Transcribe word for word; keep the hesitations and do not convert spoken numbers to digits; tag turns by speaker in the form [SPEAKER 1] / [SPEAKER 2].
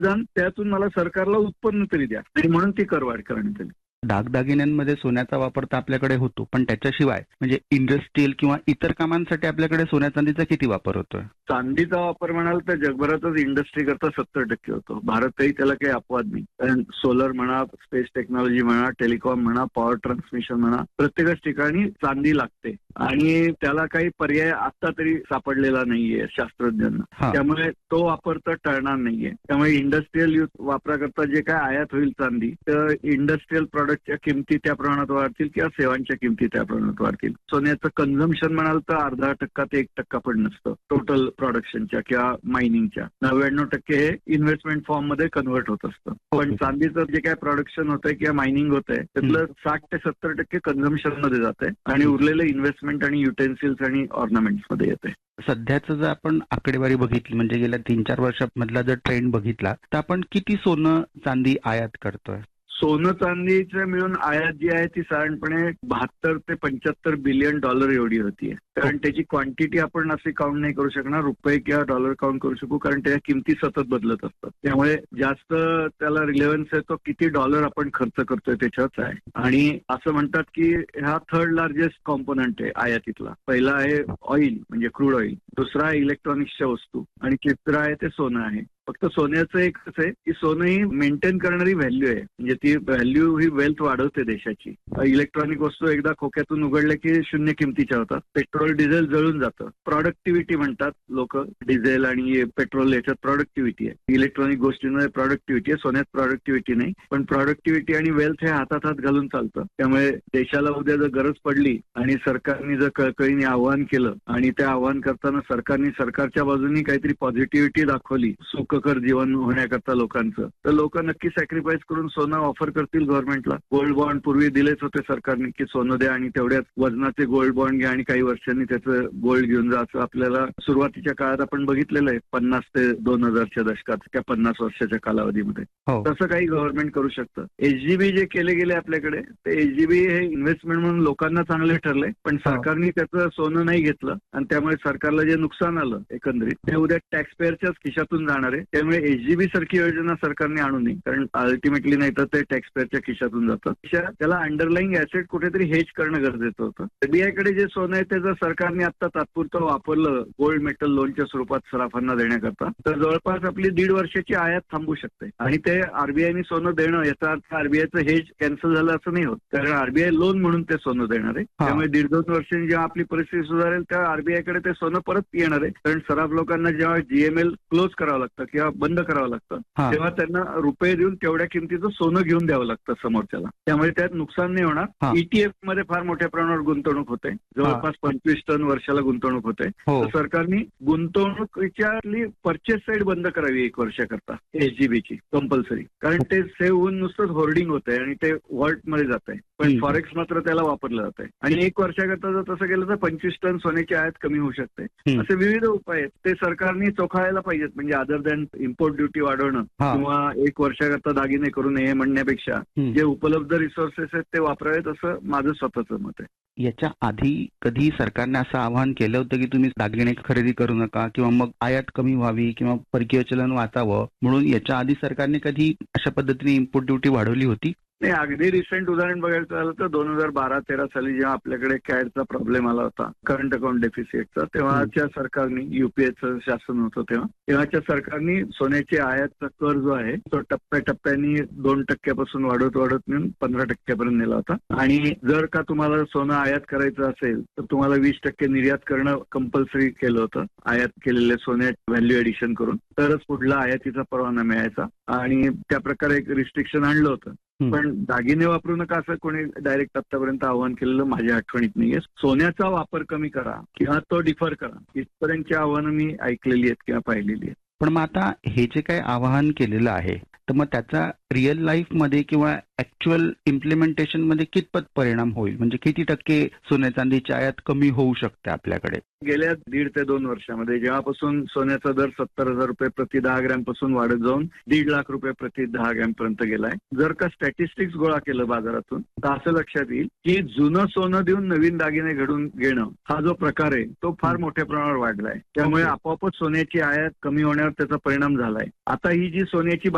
[SPEAKER 1] निदान त्यातून मला सरकारला उत्पन्न तरी द्या, आणि म्हणून ती करवाढ करण्यात आली.
[SPEAKER 2] दागदागिन्यांमध्ये सोन्याचा वापर तर आपल्याकडे होतो, पण त्याच्याशिवाय म्हणजे इंडस्ट्रियल किंवा इतर कामांसाठी आपल्याकडे सोन्या चांदीचा किती वापर होतोय?
[SPEAKER 1] चांदीचा वापर म्हणाल तर जगभरातच इंडस्ट्री करता सत्तर टक्के होतो. भारतही त्याला काही अपवाद नाही. कारण सोलर म्हणा, स्पेस टेक्नॉलॉजी म्हणा, टेलिकॉम म्हणा, पॉवर ट्रान्समिशन म्हणा, प्रत्येकच ठिकाणी चांदी लागते आणि त्याला काही पर्याय आता तरी सापडलेला नाहीये शास्त्रज्ञांना. त्यामुळे तो वापर तर टळणार नाहीये. त्यामुळे इंडस्ट्रियल यूज वापराकरता जे काय आयात होईल चांदी, तर इंडस्ट्रियल प्रॉडक्टच्या किमती त्या प्रमाणात वाढतील किंवा सेवांच्या किमती त्या प्रमाणात वाढतील. सोन्याचं कन्झम्पशन म्हणाल तर अर्धा टक्का ते एक टक्का पण नसतं टोटल प्रोडक्शनच्या किंवा मायनिंगच्या. नव्याण्णव टक्के हे इन्व्हेस्टमेंट फॉर्म मध्ये कन्व्हर्ट होत असतं. पण चांदीचं जे काय प्रोडक्शन होत आहे किंवा मायनिंग होत आहे त्यातलं साठ ते सत्तर टक्के कन्झम्पशन मध्ये जात आहे आणि उरलेलं इन्व्हेस्टमेंट आणि युटेन्सिल्स आणि ऑर्नामेंट्स मध्ये येते.
[SPEAKER 2] सध्याचं जर आपण आकडेवारी बघितली म्हणजे गेल्या तीन चार वर्षांमधला जर ट्रेंड बघितला तर आपण किती सोनं चांदी आयात करतोय?
[SPEAKER 1] सोनं चांदीचं मिळून आयात जी आहे ती साधारणपणे बहात्तर ते पंच्याहत्तर बिलियन डॉलर एवढी होतीये. कारण त्याची क्वांटिटी आपण अशी काउंट नाही करू शकणार, रुपये किंवा डॉलर काउंट करू शकू, कारण त्याच्या किमती सतत बदलत असतात. त्यामुळे जास्त त्याला रिलेव्हन्स आहे तो किती डॉलर आपण खर्च करतोय त्याच्याच आहे. आणि असं म्हणतात की हा थर्ड लार्जेस्ट कॉम्पोनंट आहे आयातीतला. पहिला आहे ऑइल म्हणजे क्रूड ऑइल, दुसरा आहे इलेक्ट्रॉनिक्सच्या वस्तू आणि तिसरा आहे ते सोनं आहे. फक्त सोन्याचं एकच आहे की सोनं ही मेंटेन करणारी व्हॅल्यू आहे, म्हणजे ती व्हॅल्यू ही वेल्थ वाढवते देशाची. इलेक्ट्रॉनिक वस्तू एकदा खोक्यातून उघडल्या की शून्य किमतीच्या होतात. पेट्रोल डिझेल जळून जातं. प्रॉडक्टिव्हिटी म्हणतात लोक, डिझेल आणि पेट्रोल याच्यात प्रॉडक्टिव्हिटी आहे. इलेक्ट्रॉनिक गोष्टींमध्ये प्रॉडक्टिव्हिटी आहे, सोन्यात प्रॉडक्टिव्हिटी नाही. पण प्रॉडक्टिव्हिटी आणि वेल्थ हे हातात हात घालून चालतं. त्यामुळे देशाला उद्या जर गरज पडली आणि सरकारने जर कळकळीने आवाहन केलं आणि त्या आवाहन करताना सरकारने सरकारच्या बाजूनी काहीतरी पॉझिटिव्हिटी दाखवली सुखकर जीवन होण्याकरता लोकांचं, तर लोक नक्की सॅक्रिफाईस करून सोनं ऑफर करतील गव्हर्नमेंटला. गोल्ड बॉन्ड पूर्वी दिलेच होते सरकारने की सोनं द्या आणि तेवढ्याच वजनाचे गोल्ड बॉन्ड घ्या आणि काही वर्षांनी त्याचं गोल्ड घेऊन जा, असं आपल्याला सुरुवातीच्या काळात आपण बघितलेलं आहे पन्नास ते दोन हजारच्या दशकात त्या पन्नास वर्षाच्या कालावधीमध्ये. तसं काही गव्हर्नमेंट करू शकतं. एचजीबी जे केले गेले आपल्याकडे ते एचजीबी हे इन्व्हेस्टमेंट म्हणून लोकांना चांगले ठरले, पण सरकारने त्याचं सोनं नाही घेतलं आणि त्यामुळे सरकारला जे नुकसान आलं एकंदरीत ते उद्या टॅक्स पेअरच्याच खिशातून जाणार आहे. त्यामुळे एचजीबी सारखी योजना सरकारने आणू नये, कारण अल्टिमेटली नाही तर ते टॅक्स पेअरच्या खिशातून जातं. त्याला अंडरलाईंग ऍसेट कुठेतरी हेज करणं गरजेचं होतं. एसबीआयकडे जे सोनं आहे त्याचं सरकारने आता तात्पुरतं वापरलं गोल्ड मेटल लोनच्या स्वरूपात सराफांना देण्याकरता, तर जवळपास आपली दीड वर्षाची आयात थांबू शकते. आणि ते आरबीआयने सोनं देणं याचा अर्थ आरबीआयचं हेज कॅन्सल झालं असं नाही होत, कारण आरबीआय लोन म्हणून ते सोनं देणार आहे. त्यामुळे दीड दोन वर्षांनी जेव्हा आपली परिस्थिती सुधारेल तेव्हा आरबीआयकडे ते सोनं परत येणार आहे. कारण सराफ लोकांना जेव्हा जीएमएल क्लोज करावं लागतं किंवा बंद करावं लागतं तेव्हा त्यांना रुपये देऊन तेवढ्या किमतीचं सोनं घेऊन द्यावं लागतं समोरच्याला. त्यामुळे त्यात नुकसान नाही होणार. ईटीएफ मध्ये फार मोठ्या प्रमाणावर गुंतवणूक होते, जवळपास पंचवीस टन वर्षाला गुंतवणूक होते. तर सरकारने गुंतवणुकीच्या परचेस साईड बंद करावी एक वर्षाकरता एचजीबीची कंपल्सरी, कारण ते सेव्ह होऊन नुसतंच होर्डिंग होत आहे आणि ते वॉल्ट मध्ये जात आहे, पण फॉरेक्स मात्र त्याला वापरलं जात आहे. आणि एक वर्षाकरता जर तसं केलं तर पंचवीस टन सोन्याची आयात कमी होऊ शकते. असे विविध उपाय आहेत ते सरकारने चोखाळायला पाहिजेत. म्हणजे अदर दॅन इम्पोर्ट ड्युटी वाढवणं किंवा एक वर्षाकरता दागिने करू नये म्हणण्यापेक्षा जे उपलब्ध रिसोर्सेस आहेत ते वापरावेत असं माझं स्वतःचं मत आहे.
[SPEAKER 2] याच्या आधी कधी सरकारने असं आवाहन केलं होतं की तुम्ही दागिने खरेदी करू नका किंवा मग आयात कमी व्हावी किंवा परकीय चलन वाचावं म्हणून याच्या आधी सरकारने कधी अशा पद्धतीने इम्पोर्ट ड्युटी वाढवली होती?
[SPEAKER 1] नाही, अगदी रिसेंट उदाहरण बघायचं झालं तर दोन हजार बारा तेरा साली जेव्हा आपल्याकडे कॅडचा प्रॉब्लेम आला होता, करंट अकाउंट डेफिसिटचा, तेव्हाच्या सरकारने युपीएचं शासन होतं तेव्हा तेव्हाच्या सरकारने सोन्याची आयातचा कर जो आहे तो टप्प्याटप्प्याने दोन टक्क्यापासून वाढवत वाढवत नेऊन पंधरा टक्क्यापर्यंत नेला होता. आणि जर का तुम्हाला सोनं आयात करायचं असेल तर तुम्हाला वीस टक्के निर्यात करणं कंपल्सरी केलं होतं. आयात केलेले सोन्यात व्हॅल्यू एडिशन करून तरच पुढला आयातीचा परवाना मिळायचा आणि त्या प्रकारे एक रिस्ट्रिक्शन आणलं होतं. पण दागिने वापरू नका असं कोणी डायरेक्ट आतापर्यंत आवाहन केलेलं माझ्या आठवणीत नाहीये. सोन्याचा वापर कमी करा किंवा तो डिफर करा इथपर्यंतची आव्हानं मी ऐकलेली आहेत किंवा पाहिलेली आहेत.
[SPEAKER 2] पण मग आता हे जे काही आवाहन केलेलं आहे तर मग त्याचा रिअल लाईफ मध्ये किंवा ऍक्च्युअल इम्प्लिमेंटेशन मध्ये कितपत परिणाम होईल? म्हणजे किती टक्के सोन्या चांदीची आयात कमी होऊ शकते आपल्याकडे?
[SPEAKER 1] गेल्या दीड ते दोन वर्षामध्ये जेव्हापासून सोन्याचा दर सत्तर हजार रुपये प्रति दहा ग्रॅम पासून वाढत जाऊन दीड लाख रुपये प्रति दहा ग्रॅम पर्यंत गेलाय. जर का स्टॅटिस्टिक्स गोळा केलं बाजारातून तर असं लक्षात येईल की जुनं सोनं देऊन नवीन दागिने घडून घेणं हा जो प्रकार आहे तो फार मोठ्या प्रमाणावर वाढलाय. त्यामुळे आपोआपच सोन्याची आयात कमी होण्यावर त्याचा परिणाम झालाय. आता ही जी सोन्याची